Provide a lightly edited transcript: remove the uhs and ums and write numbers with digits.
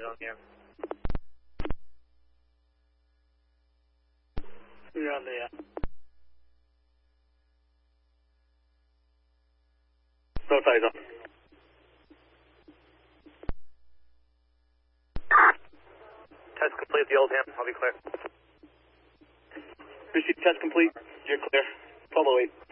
on the air. You're on the air. No ties up. Test complete at the Oldham. I'll be clear. Receive test complete. You're clear. 1208.